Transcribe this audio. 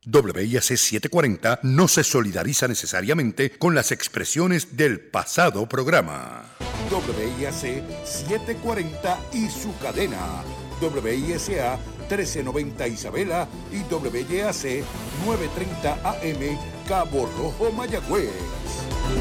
WIAC 740 no se solidariza necesariamente con las expresiones del pasado programa. WIAC 740 y su cadena. WISA 1390 Isabela y WIAC 930 AM Cabo Rojo, Mayagüez.